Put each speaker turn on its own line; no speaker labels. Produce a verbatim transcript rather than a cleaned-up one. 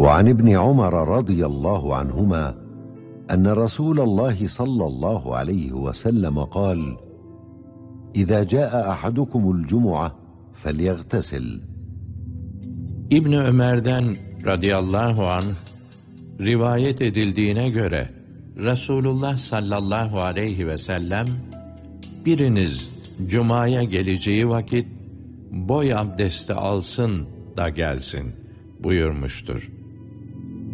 وعن ابن عمر رضي الله عنهما أن رسول الله صلى الله عليه وسلم قال: إذا جاء أحدكم الجمعة فليغتسل.
İbn Ömer'den radıyallahu anh rivayet edildiğine göre Resulullah sallallahu aleyhi ve sellem biriniz cumaya geleceği vakit boy abdesti alsın da gelsin buyurmuştur.